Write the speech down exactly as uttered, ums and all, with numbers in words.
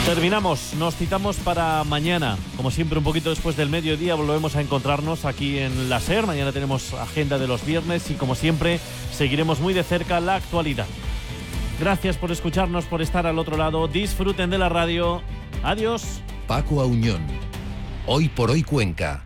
Terminamos, nos citamos para mañana. Como siempre, un poquito después del mediodía volvemos a encontrarnos aquí en la SER. Mañana tenemos agenda de los viernes y, como siempre, seguiremos muy de cerca la actualidad. Gracias por escucharnos, por estar al otro lado. Disfruten de la radio. Adiós. Paco Auñón. Hoy por hoy Cuenca.